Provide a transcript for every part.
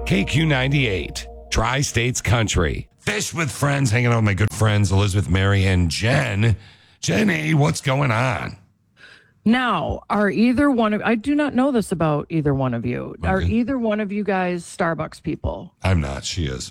KQ98, Tri-States Country. Fish with Friends, hanging out with my good friends, Elizabeth, Mary, and Jen. Jenny, what's going on? Now, are either one of, I do not know this about either one of you. Okay. Are either one of you guys Starbucks people? I'm not. She is.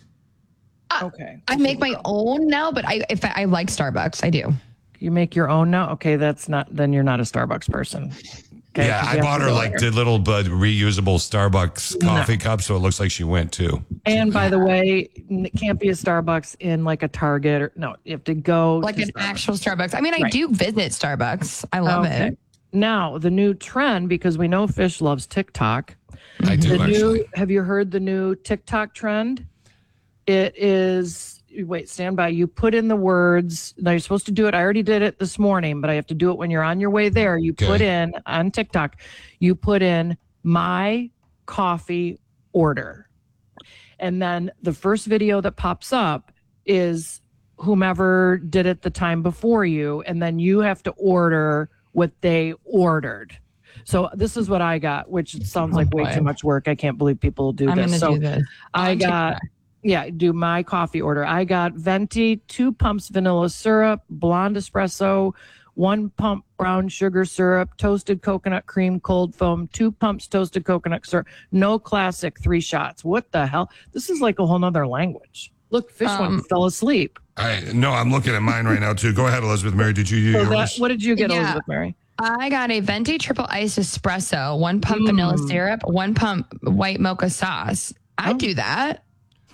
Okay. I make my own now, but if I like Starbucks, I do. You make your own now? Okay, then you're not a Starbucks person. Okay, Yeah, I bought her like the little but reusable Starbucks coffee cup, so it looks like she went too. And by the way, it can't be a Starbucks in like a Target or no, you have to go Like to an Starbucks. actual Starbucks. I mean, I Right. do visit Starbucks. I love it. Now, the new trend, because we know Fish loves TikTok. I do actually. Have you heard the new TikTok trend? It is, wait, stand by. You put in the words. Now, you're supposed to do it. I already did it this morning, but I have to do it when you're on your way there. You put in, on TikTok, you put in my coffee order. And then the first video that pops up is whomever did it the time before you. And then you have to order what they ordered. So this is what I got, which sounds like way too much work. I can't believe people do I'm this. going to do this. I got, do my coffee order. I got venti, 2 pumps vanilla syrup, blonde espresso, 1 pump brown sugar syrup, toasted coconut cream, cold foam, 2 pumps toasted coconut syrup, no classic, 3 shots. What the hell? This is like a whole nother language. Look, Fish went and fell asleep. No, I'm looking at mine right now too. Go ahead, Elizabeth Mary. Did you do yours? What did you get, Elizabeth Mary? I got a venti triple iced espresso, 1 pump vanilla syrup, 1 pump white mocha sauce. I do that.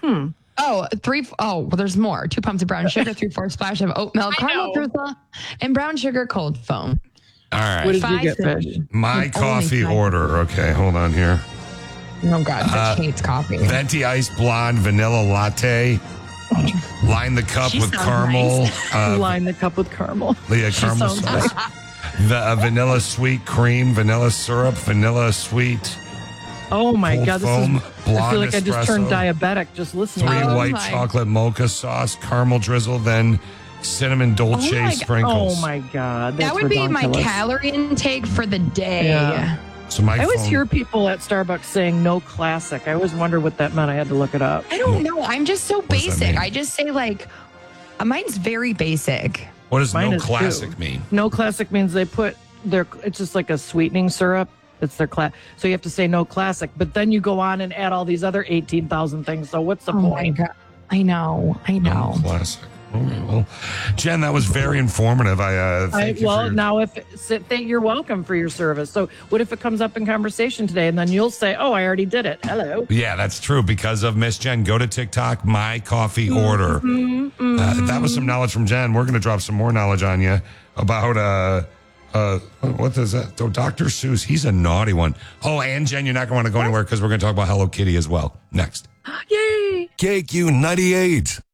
Oh, there's more. 2 pumps of brown sugar, 3/4 splash of oat milk, caramel drizzle, and brown sugar cold foam. All right. What did you get, Fish? My coffee order. Okay, hold on here. Oh, God. Fish hates coffee. Venti iced blonde vanilla latte. Line the cup with caramel. Line the cup with caramel. Caramel sauce. Vanilla sweet cream, vanilla syrup, vanilla sweet. Oh my cold God, foam, I feel like I just turned espresso, diabetic just listening. 3 white chocolate mocha sauce, caramel drizzle, then cinnamon dolce sprinkles. Oh my God. That would be my calorie intake for the day. Yeah. So I always hear people at Starbucks saying no classic. I always wonder what that meant. I had to look it up. I don't know. I'm just so does that basic. mean? I just say mine's very basic. What does Mine no is classic too. mean? No classic means they put it's just like a sweetening syrup. It's their class. So you have to say no classic, but then you go on and add all these other 18,000 things. So what's the point? My God. I know. No classic. Okay, well, Jen, that was very informative. Thank you for your... Now you're welcome for your service. So what if it comes up in conversation today and then you'll say, oh, I already did it. Hello. Yeah, that's true. Because of Miss Jen, go to TikTok, my coffee order. That was some knowledge from Jen. We're going to drop some more knowledge on you about, what is that? So Dr. Seuss, he's a naughty one. Oh, and Jen, you're not going to want to go anywhere because we're going to talk about Hello Kitty as well. Next. Yay. KQ98.